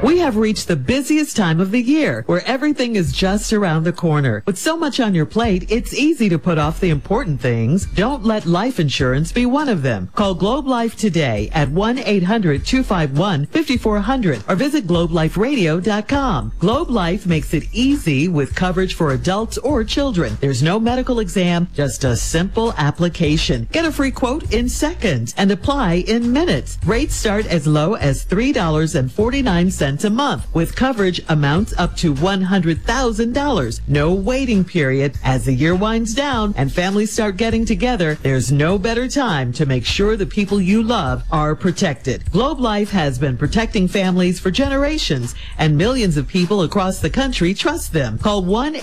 We have reached the busiest time of the year where everything is just around the corner. With so much on your plate, it's easy to put off the important things. Don't let life insurance be one of them. Call Globe Life today at 1-800-251-5400 or visit globeliferadio.com. Globe Life makes it easy with coverage for adults or children. There's no medical exam, just a simple application. Get a free quote in seconds and apply in minutes. Rates start as low as $3.49 a month with coverage amounts up to $100,000. No waiting period. As the year winds down and families start getting together, there's no better time to make sure the people you love are protected. Globe Life has been protecting families for generations, and millions of people across the country trust them. Call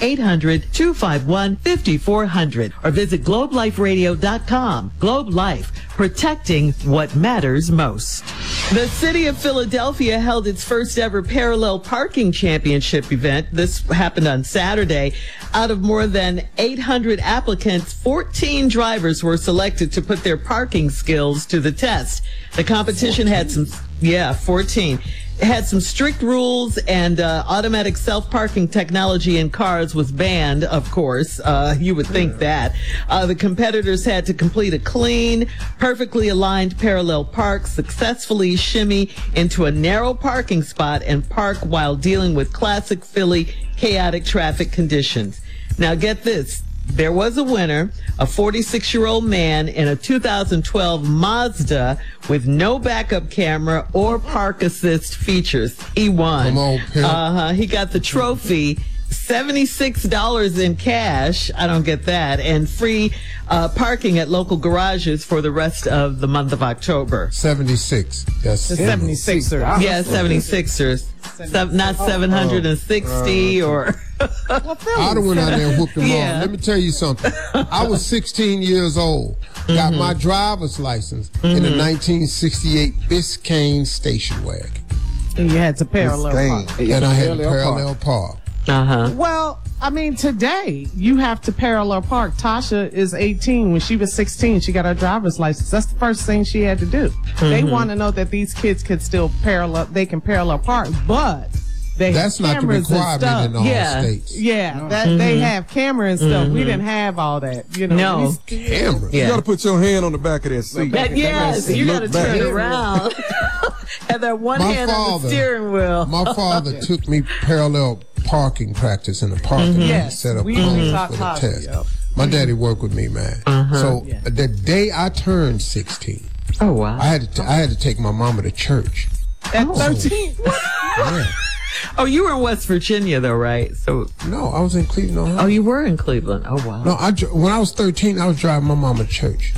1-800-251-5400 or visit globeliferadio.com. Globe Life, protecting what matters most. The city of Philadelphia held its first ever parallel parking championship event. This happened on Saturday. Out of more than 800 applicants, 14 drivers were selected to put their parking skills to the test. The competition 14. had 14. It had some strict rules, and automatic self-parking technology in cars was banned, of course. You would think that. The competitors had to complete a clean, perfectly aligned parallel park, successfully shimmy into a narrow parking spot, and park while dealing with classic Philly chaotic traffic conditions. Now get this. There was a winner, a 46-year-old man in a 2012 Mazda with no backup camera or park assist features. He won. Come on, pimp. He got the trophy, $76 in cash. I don't get that. And free parking at local garages for the rest of the month of October. 76. That's The 76ers. Yeah, 76ers. Not 760 or... I'd have went out there and whooped them Yeah. off. Let me tell you something. I was 16 years old. Got my driver's license in a 1968 Biscayne station wagon. And you had to parallel park. And I had to parallel park. Well, I mean, today you have to parallel park. Tasha is 18. When she was 16, she got her driver's license. That's the first thing she had to do. They want to know that these kids could still they can parallel park, but that's not the requirement in all states. Yeah, they have cameras and stuff. We didn't have all that, you know. No. Cameras. You got to put your hand on the back of that seat. Yes, you got to turn around. Have that one hand on the steering wheel. My father took me parallel parking practice in the parking lot. Yes, Set up we cones taught for the Tasha, test. yeah. My daddy worked with me, man. So the day I turned 16, Oh, wow. I had to take my mama to church. At 13? Yeah. Oh, you were in West Virginia, though, right? So, No, I was in Cleveland, Ohio. oh, you were in Cleveland. Oh, wow. No, when I was 13, I was driving my mama to church.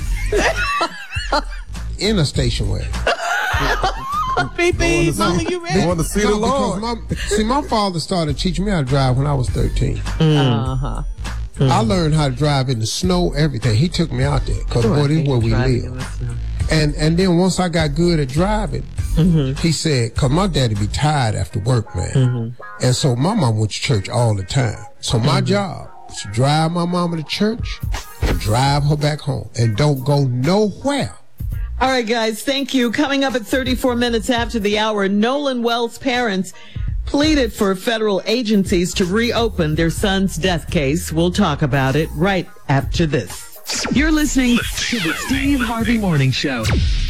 In a station wagon. Beep, beep, mama, you ready? Want to see the Lord. My father started teaching me how to drive when I was 13. I learned how to drive in the snow, everything. He took me out there because, boy, this is where we live. And then once I got good at driving, he said, because my daddy be tired after work, man. And so my mom went to church all the time. So my job was to drive my mama to church and drive her back home and don't go nowhere. All right, guys, thank you. Coming up at 34 minutes after the hour, Nolan Wells' parents pleaded for federal agencies to reopen their son's death case. We'll talk about it right after this. You're listening to the Steve Harvey Morning Show.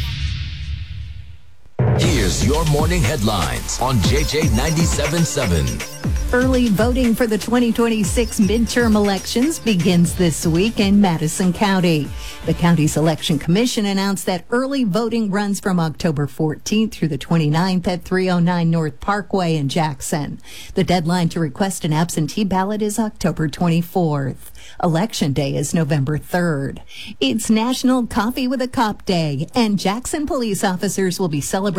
Here's your morning headlines on JJ 97.7. Early voting for the 2026 midterm elections begins this week in Madison County. The county's election commission announced that early voting runs from October 14th through the 29th at 309 North Parkway in Jackson. The deadline to request an absentee ballot is October 24th. Election Day is November 3rd. It's National Coffee with a Cop Day, and Jackson police officers will be celebrating